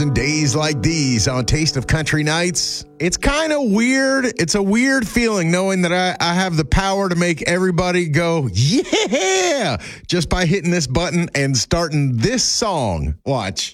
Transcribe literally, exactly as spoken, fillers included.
Days like these on Taste of Country Nights. It's kind of weird. It's a weird feeling knowing that I, I have the power to make everybody go, yeah, just by hitting this button and starting this song. Watch.